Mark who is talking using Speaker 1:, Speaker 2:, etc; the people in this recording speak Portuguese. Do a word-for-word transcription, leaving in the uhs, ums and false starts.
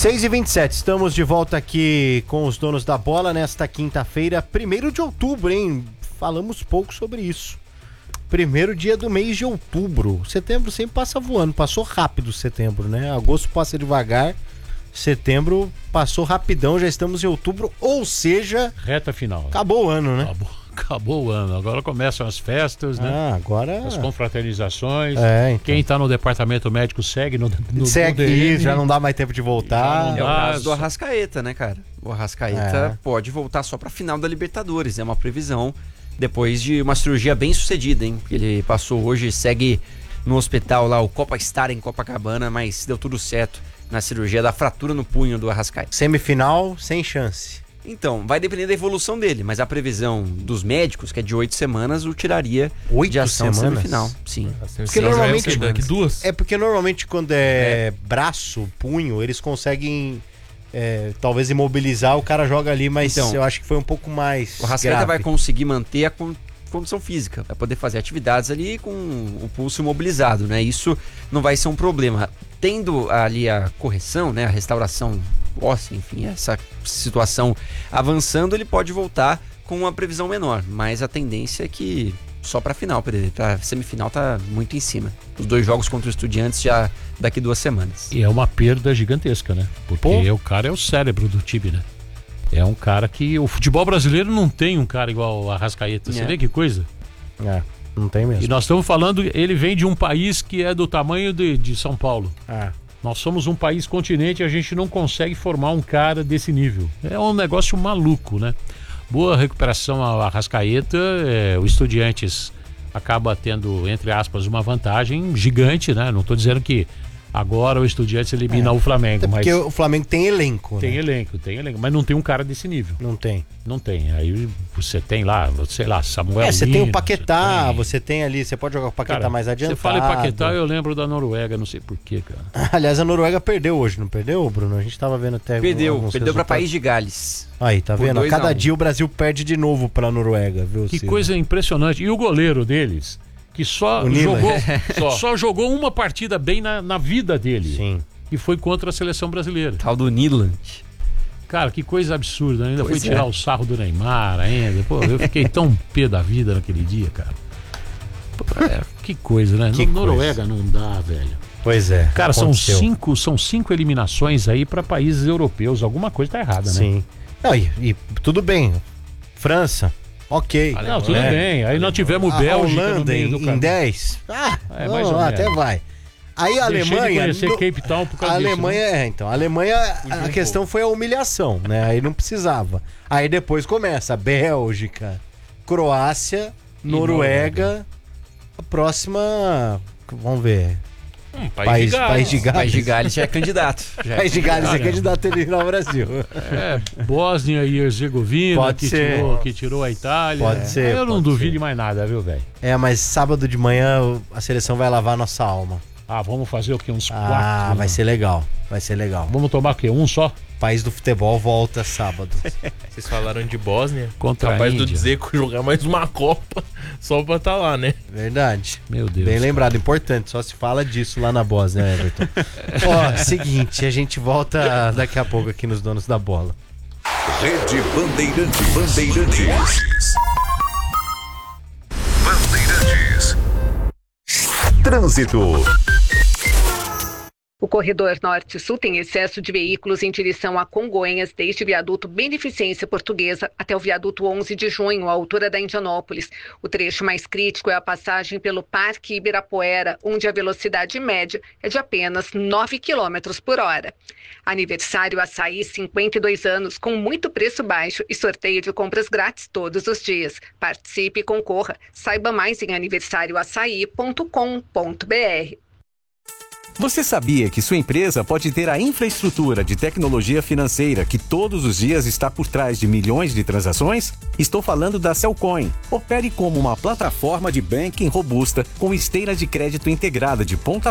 Speaker 1: seis e vinte e sete, estamos de volta aqui com os donos da bola nesta quinta-feira, primeiro de outubro, hein? Falamos pouco sobre isso. Primeiro dia do mês de outubro. Setembro sempre passa voando, passou rápido setembro, né? Agosto passa devagar, setembro passou rapidão, já estamos em outubro, ou seja...
Speaker 2: Reta final.
Speaker 1: Acabou o ano, né?
Speaker 2: Acabou, acabou o ano, agora começam as festas, né?
Speaker 1: Ah, agora...
Speaker 2: As confraternizações.
Speaker 1: É, então.
Speaker 2: Quem tá no departamento médico segue no, no
Speaker 1: Segue
Speaker 2: no D M.
Speaker 1: isso, já não dá mais tempo de voltar.
Speaker 3: É o caso do Arrascaeta, né, cara? O Arrascaeta é. pode voltar só pra final da Libertadores, é uma previsão depois de uma cirurgia bem sucedida, hein? Ele passou hoje, segue no hospital lá, o Copa Star em Copacabana, mas deu tudo certo na cirurgia da fratura no punho do Arrascaeta.
Speaker 1: Semifinal, sem chance.
Speaker 3: Então, vai depender da evolução dele, mas a previsão dos médicos, que é de oito semanas, o tiraria
Speaker 1: oito
Speaker 3: de ação
Speaker 1: semanas?
Speaker 3: semifinal. Sim.
Speaker 1: Porque normalmente
Speaker 4: é daqui duas.
Speaker 1: É porque normalmente quando é, é braço, punho, eles conseguem é, talvez imobilizar, o cara joga ali, mas então, eu acho que foi um pouco mais
Speaker 3: o Arrascaeta vai conseguir manter a con- condição física, vai poder fazer atividades ali com o pulso imobilizado, né? Isso não vai ser um problema. Tendo ali a correção, né, a restauração óssea, enfim, essa situação avançando, ele pode voltar com uma previsão menor, mas a tendência é que só pra final, pra semifinal tá muito em cima. Os dois jogos contra o Estudiantes já daqui duas semanas.
Speaker 2: E é uma perda gigantesca, né? Porque Pô. o cara é o cérebro do time, né? É um cara que... O futebol brasileiro não tem um cara igual a Arrascaeta. Você
Speaker 3: É.
Speaker 2: vê que coisa?
Speaker 1: É, não tem mesmo.
Speaker 2: E nós estamos falando, ele vem de um país que é do tamanho de, de São Paulo.
Speaker 1: É.
Speaker 2: Nós somos um país continente e a gente não consegue formar um cara desse nível. É um negócio maluco, né? Boa recuperação ao Arrascaeta, é, o Estudiantes acaba tendo, entre aspas, uma vantagem gigante, né? Não estou dizendo que agora o Estudiantes elimina
Speaker 1: É,
Speaker 2: o Flamengo,
Speaker 1: até porque
Speaker 2: mas...
Speaker 1: o Flamengo tem elenco,
Speaker 2: Tem
Speaker 1: né?
Speaker 2: elenco, tem elenco, mas não tem um cara desse nível.
Speaker 1: Não tem.
Speaker 2: Não tem. Aí você tem lá, sei lá, Samuel
Speaker 1: É, você
Speaker 2: Lino,
Speaker 1: tem o Paquetá,
Speaker 2: você tem...
Speaker 1: você tem ali, você pode jogar o Paquetá
Speaker 2: Cara,
Speaker 1: mais adiantado.
Speaker 2: Você fala em Paquetá, eu lembro da Noruega, não sei porquê, cara.
Speaker 1: Aliás, a Noruega perdeu hoje, não perdeu, Bruno? A gente tava vendo até
Speaker 3: Perdeu,
Speaker 1: alguns
Speaker 3: perdeu pra
Speaker 1: resultados.
Speaker 3: País de Gales.
Speaker 1: Aí, tá
Speaker 3: Por
Speaker 1: vendo? A
Speaker 3: dois a
Speaker 1: cada
Speaker 3: um.
Speaker 1: dia o Brasil perde de novo pra Noruega, viu,
Speaker 2: Que
Speaker 1: Ciro?
Speaker 2: coisa impressionante. E o goleiro deles, que só
Speaker 1: O Nila.
Speaker 2: jogou,
Speaker 4: Só.
Speaker 2: só jogou uma partida bem na, na vida dele.
Speaker 1: Sim.
Speaker 2: E foi contra a seleção brasileira.
Speaker 3: Tal do Niland.
Speaker 2: Cara, que coisa absurda. Ainda
Speaker 3: Pois
Speaker 2: foi tirar
Speaker 3: é.
Speaker 2: o sarro do Neymar ainda. Pô, eu fiquei tão pé da vida naquele dia, cara. Pô, é, que coisa, né?
Speaker 1: Que
Speaker 2: No, Noruega não dá, velho.
Speaker 1: Pois é.
Speaker 2: Cara, são
Speaker 1: aconteceu.
Speaker 2: cinco, são cinco eliminações aí pra países europeus. Alguma coisa tá errada, né?
Speaker 1: Sim. Não, e, e tudo bem. França, ok.
Speaker 2: Não, tudo
Speaker 1: É.
Speaker 2: bem. Aí nós tivemos
Speaker 1: A
Speaker 2: Bélgica no
Speaker 1: Holanda
Speaker 2: meio
Speaker 1: em,
Speaker 2: do
Speaker 1: em
Speaker 2: caminho.
Speaker 1: dez. Ah,
Speaker 2: É,
Speaker 1: não,
Speaker 2: mais ou
Speaker 1: até
Speaker 2: menos.
Speaker 1: vai. Aí a
Speaker 2: Deixei
Speaker 1: Alemanha.
Speaker 2: de conhecer
Speaker 1: no-
Speaker 2: Cape Town por
Speaker 1: A
Speaker 2: causa disso,
Speaker 1: Alemanha,
Speaker 2: né?
Speaker 1: é, então. A Alemanha, a questão foi a humilhação, né? Aí não precisava. Aí depois começa Bélgica, Croácia, Noruega. A próxima. Vamos ver.
Speaker 4: Hum,
Speaker 1: País,
Speaker 4: Gales.
Speaker 1: País de Gales.
Speaker 3: País de Gales já é candidato. Já é
Speaker 1: País de Gales é
Speaker 2: Cara.
Speaker 1: candidato a eliminar o Brasil.
Speaker 2: É, Bósnia e Herzegovina,
Speaker 1: Pode
Speaker 2: que
Speaker 1: ser.
Speaker 2: tirou, que tirou a Itália.
Speaker 1: Pode
Speaker 2: É.
Speaker 1: ser,
Speaker 2: Eu não
Speaker 1: pode
Speaker 2: duvido
Speaker 1: ser.
Speaker 2: de mais nada, viu, velho?
Speaker 1: É, mas sábado de manhã a seleção vai lavar nossa alma.
Speaker 2: Ah, vamos fazer o quê? Uns
Speaker 1: Ah,
Speaker 2: quatro?
Speaker 1: vai ser legal. Vai ser legal.
Speaker 2: Vamos tomar o quê? Um só?
Speaker 1: País do futebol volta sábado.
Speaker 4: Vocês falaram de Bósnia.
Speaker 2: Contra a
Speaker 4: Capaz do
Speaker 2: Índia.
Speaker 4: Dzeko jogar mais uma Copa só pra tá lá, né?
Speaker 1: Verdade.
Speaker 2: Meu Deus.
Speaker 1: Bem lembrado, importante. Só se fala disso lá na Bósnia, né, Everton? Ó, seguinte, a gente volta daqui a pouco aqui nos Donos da Bola.
Speaker 5: Rede Bandeirantes. Bandeirantes. Bandeirantes. Trânsito.
Speaker 6: O corredor norte-sul tem excesso de veículos em direção a Congonhas, desde o viaduto Beneficência Portuguesa até o viaduto onze de junho, à altura da Indianópolis. O trecho mais crítico é a passagem pelo Parque Ibirapuera, onde a velocidade média é de apenas nove quilômetros por hora. Aniversário Açaí, cinquenta e dois anos, com muito preço baixo e sorteio de compras grátis todos os dias. Participe e concorra. Saiba mais em aniversário açaí ponto com ponto br.
Speaker 7: Você sabia que sua empresa pode ter a infraestrutura de tecnologia financeira que todos os dias está por trás de milhões de transações? Estou falando da Cellcoin. Opere como uma plataforma de banking robusta com esteira de crédito integrada de ponta